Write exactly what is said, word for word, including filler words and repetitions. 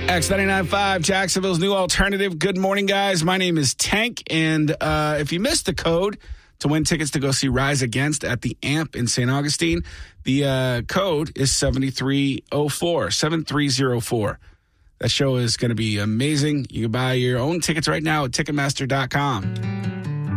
X ninety-nine point five, Jacksonville's new alternative. Good morning, guys. My name is Tank, and uh, if you missed the code to win tickets to go see Rise Against at the A M P in Saint Augustine, the uh, code is seven three zero four, seven three zero four. That show is going to be amazing. You can buy your own tickets right now at Ticketmaster dot com.